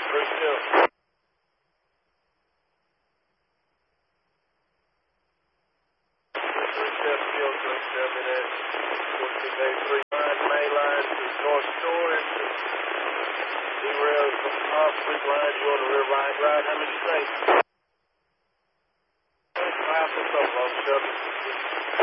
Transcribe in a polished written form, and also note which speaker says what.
Speaker 1: Very still. Three step, in at 1483 line, May line to North Shore, and derail from the top, 3 lines, you on the rear right, how many straight? 5 for trouble, Shelby.